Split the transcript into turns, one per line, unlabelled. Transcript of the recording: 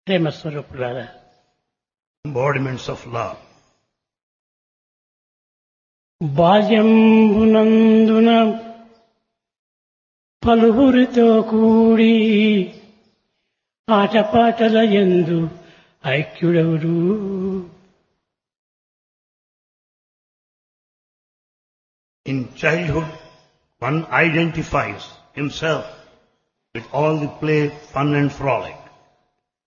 ప్రేమ స్వరూపులారా,
embodiments of love.
బాల్యంబునందున పలువురితో కూడి ఆటపాటల యందు ఐక్యుడెవరు.
In childhood, one identifies himself with all the play, fun and frolic.